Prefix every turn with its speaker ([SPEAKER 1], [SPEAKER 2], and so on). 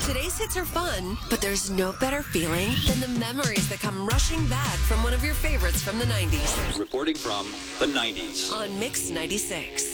[SPEAKER 1] Today's hits are fun, but there's no better feeling than the memories that come rushing back from one of your favorites from the 90s.
[SPEAKER 2] Reporting from the 90s.
[SPEAKER 1] On Mix 96.